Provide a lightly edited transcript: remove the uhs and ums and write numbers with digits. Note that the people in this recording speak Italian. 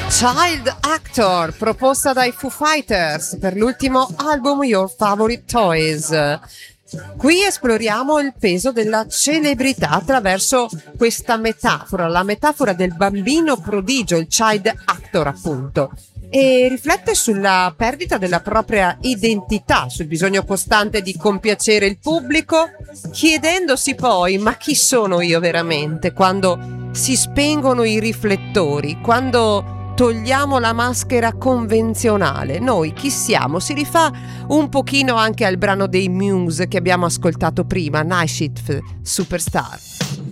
Child Actor, proposta dai Foo Fighters per l'ultimo album Your Favorite Toys. Qui esploriamo il peso della celebrità attraverso questa metafora, la metafora del bambino prodigio, il child actor appunto, e riflette sulla perdita della propria identità, sul bisogno costante di compiacere il pubblico, chiedendosi poi: ma chi sono io veramente? Quando si spengono i riflettori, quando togliamo la maschera convenzionale, noi chi siamo? Si rifà un pochino anche al brano dei Muse che abbiamo ascoltato prima, Night Shift Superstar.